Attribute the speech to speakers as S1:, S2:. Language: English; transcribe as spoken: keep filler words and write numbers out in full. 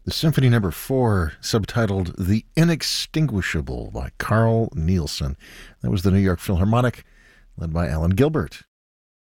S1: The Symphony Number Four, subtitled The Inextinguishable by Carl Nielsen. That was the New York Philharmonic, led by Alan Gilbert.